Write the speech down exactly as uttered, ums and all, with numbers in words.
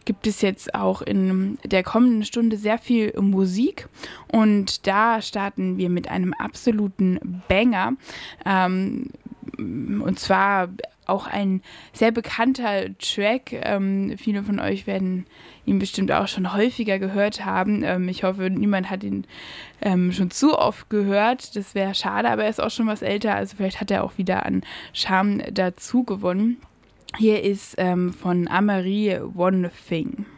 gibt es jetzt auch in der kommenden Stunde sehr viel Musik und da starten wir mit einem absoluten Banger. Ähm, und zwar auch ein sehr bekannter Track. Ähm, viele von euch werden ihn bestimmt auch schon häufiger gehört haben. Ähm, ich hoffe, niemand hat ihn ähm, schon zu oft gehört. Das wäre schade, aber er ist auch schon was älter. Also vielleicht hat er auch wieder an Charme dazu gewonnen. Hier ist ähm, von Amerie One Thing.